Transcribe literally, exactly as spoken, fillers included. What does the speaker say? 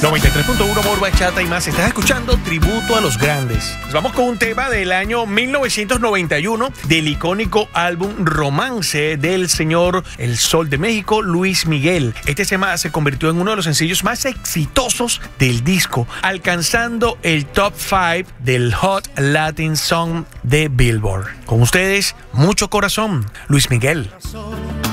noventa y tres punto uno Amor, Bachata y más. Estás escuchando Tributo a los Grandes. Nos vamos con un tema del año mil novecientos noventa y uno del icónico álbum Romance del señor El Sol de México, Luis Miguel. Este tema se convirtió en uno de los sencillos más exitosos del disco, alcanzando el top cinco del Hot Latin Song de Billboard. Con ustedes, Mucho Corazón, Luis Miguel.